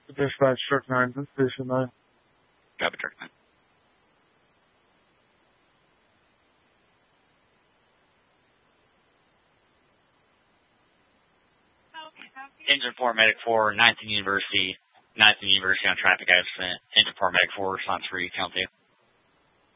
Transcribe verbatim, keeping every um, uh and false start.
Dispatch Truck nine to Station nine. Copy, Truck nine. Engine four, Medic four, ninth University, ninth University on traffic accident. Engine four, Medic four, response for you, count two.